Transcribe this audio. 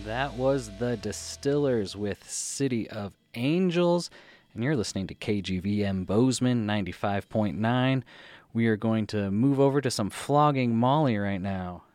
That was the Distillers with City of Angels, and you're listening to KGVM Bozeman 95.9. We are going to move over to some Flogging Molly right now.